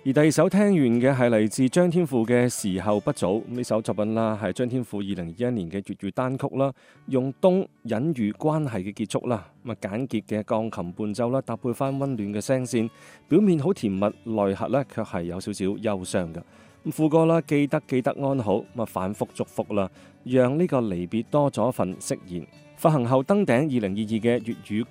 而第二首聽完嘅係嚟自張天賦嘅《時候不早》，呢首作品啦係張天賦2021年嘅粵語單曲啦，用冬隱喻關係嘅結束啦，咁簡潔嘅鋼琴伴奏啦，搭配翻溫暖嘅聲線，表面好甜蜜，內核咧卻係有少少憂傷嘅。咁副歌啦，記得安好，咁反覆祝福啦，讓呢個離別多咗份釋然。發行後登頂2022嘅粵語